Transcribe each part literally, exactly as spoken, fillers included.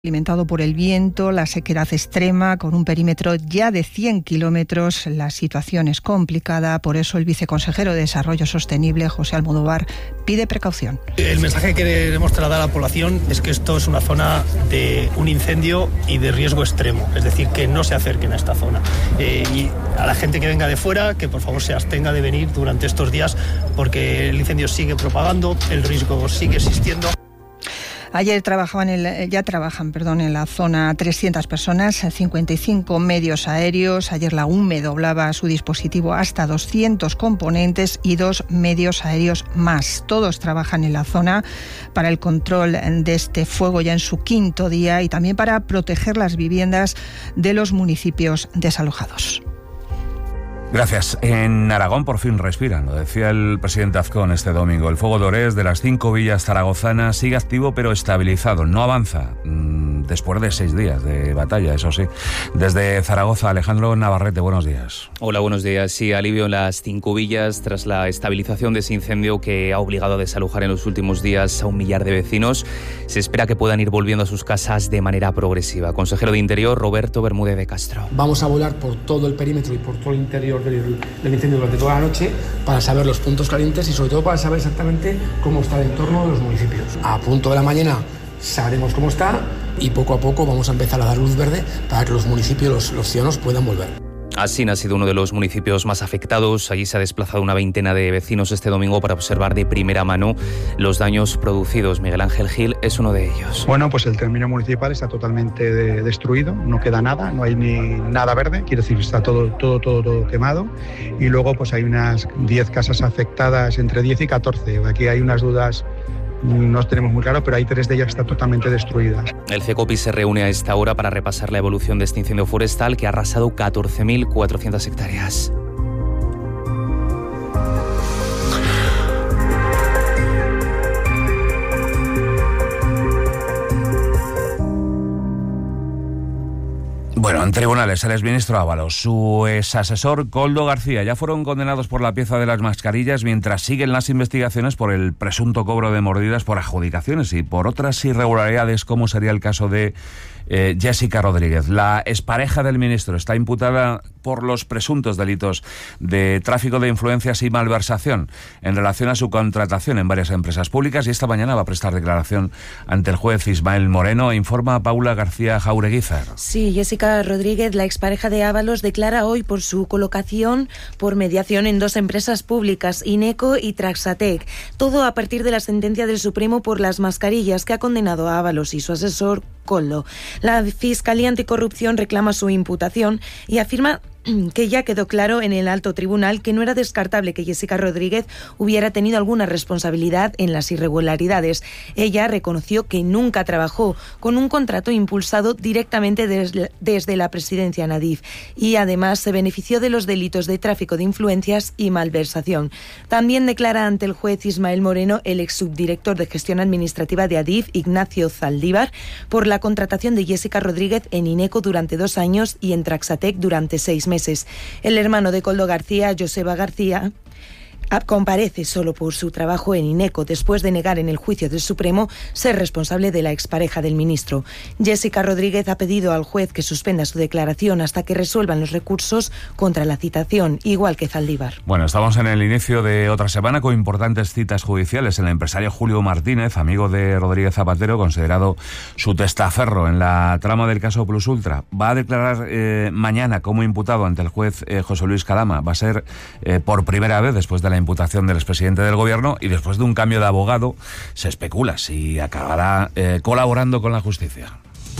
Alimentado por el viento, la sequedad extrema, con un perímetro ya de cien kilómetros, la situación es complicada. Por eso el viceconsejero de Desarrollo Sostenible, José Almodóvar, pide precaución. El mensaje que queremos trasladar a la población es que esto es una zona de un incendio y de riesgo extremo, es decir, que no se acerquen a esta zona. Eh, y a la gente que venga de fuera, que por favor se abstenga de venir durante estos días, porque el incendio sigue propagando, el riesgo sigue existiendo. Ayer trabajaban el, ya trabajan perdón, en la zona trescientas personas, cincuenta y cinco medios aéreos. Ayer la UNME doblaba a su dispositivo hasta doscientos componentes y dos medios aéreos más. Todos trabajan en la zona para el control de este fuego ya en su quinto día y también para proteger las viviendas de los municipios desalojados. Gracias. En Aragón por fin respiran, lo decía el presidente Azcón este domingo. El fuego de Orés de las cinco villas zaragozanas sigue activo pero estabilizado, no avanza mmm, después de seis días de batalla, eso sí. Desde Zaragoza, Alejandro Navarrete, buenos días. Hola, buenos días. Sí, alivio en las cinco villas tras la estabilización de ese incendio que ha obligado a desalojar en los últimos días a un millar de vecinos. Se espera que puedan ir volviendo a sus casas de manera progresiva. Consejero de Interior, Roberto Bermúdez de Castro. Vamos a volar por todo el perímetro y por todo el interior Del, del incendio durante toda la noche para saber los puntos calientes y sobre todo para saber exactamente cómo está el entorno de los municipios. A punto de la mañana sabremos cómo está y poco a poco vamos a empezar a dar luz verde para que los municipios, los, los ciudadanos puedan volver. Asín ha sido uno de los municipios más afectados. Allí se ha desplazado una veintena de vecinos este domingo para observar de primera mano los daños producidos. Miguel Ángel Gil es uno de ellos. Bueno, pues el término municipal está totalmente de, destruido, no queda nada, no hay ni nada verde, quiere decir está todo, todo, todo, todo quemado. Y luego pues hay unas diez casas afectadas, entre diez y catorce. Aquí hay unas dudas. No tenemos muy claro, pero hay tres de ellas que están totalmente destruidas. El CECOPI se reúne a esta hora para repasar la evolución de este incendio forestal que ha arrasado catorce mil cuatrocientas hectáreas. Bueno, en tribunales, el exministro Ábalos, su exasesor Koldo García ya fueron condenados por la pieza de las mascarillas mientras siguen las investigaciones por el presunto cobro de mordidas por adjudicaciones y por otras irregularidades, como sería el caso de eh, Jessica Rodríguez. La expareja del ministro está imputada por los presuntos delitos de tráfico de influencias y malversación en relación a su contratación en varias empresas públicas y esta mañana va a prestar declaración ante el juez Ismael Moreno, informa Paula García Jaureguizar. Sí, Jessica Rodríguez, la expareja de Ábalos, declara hoy por su colocación por mediación en dos empresas públicas, Ineco y Traxatec. Todo a partir de la sentencia del Supremo por las mascarillas que ha condenado a Ábalos y su asesor Koldo. La Fiscalía Anticorrupción reclama su imputación y afirma que ya quedó claro en el alto tribunal que no era descartable que Jessica Rodríguez hubiera tenido alguna responsabilidad en las irregularidades. Ella reconoció que nunca trabajó con un contrato impulsado directamente desde, desde la presidencia Nadif y además se benefició de los delitos de tráfico de influencias y malversación. También declara ante el juez Ismael Moreno el ex subdirector de gestión administrativa de Adif, Ignacio Zaldívar, por la contratación de Jessica Rodríguez en Ineco durante dos años y en Traxatec durante seis meses. El hermano de Koldo García, Joseba García, comparece solo por su trabajo en Ineco después de negar en el juicio del Supremo ser responsable de la expareja del ministro. Jessica Rodríguez ha pedido al juez que suspenda su declaración hasta que resuelvan los recursos contra la citación, igual que Zaldívar. Bueno, estamos en el inicio de otra semana con importantes citas judiciales. El empresario Julio Martínez, amigo de Rodríguez Zapatero, considerado su testaferro en la trama del caso Plus Ultra, va a declarar eh, mañana como imputado ante el juez eh, José Luis Calama. Va a ser eh, por primera vez después de la imputación del expresidente del gobierno y después de un cambio de abogado se especula si acabará eh, colaborando con la justicia.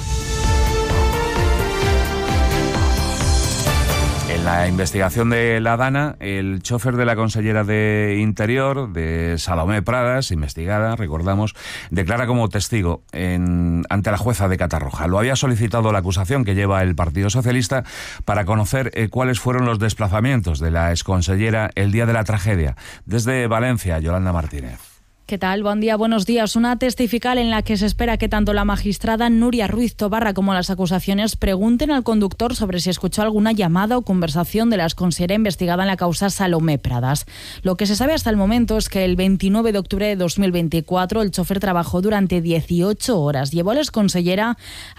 En la investigación de la DANA, el chofer de la consellera de Interior, de Salomé Pradas, investigada, recordamos, declara como testigo en, ante la jueza de Catarroja. Lo había solicitado la acusación que lleva el Partido Socialista para conocer eh, cuáles fueron los desplazamientos de la exconsellera el día de la tragedia. Desde Valencia, Yolanda Martínez. ¿Qué tal? Buen día, buenos días. Una testifical en la que se espera que tanto la magistrada Nuria Ruiz Tobarra como las acusaciones pregunten al conductor sobre si escuchó alguna llamada o conversación de la consejera investigada en la causa Salomé Pradas. Lo que se sabe hasta el momento es que el veintinueve de octubre de dos mil veinticuatro el chofer trabajó durante dieciocho horas. Llevó a la exconsellera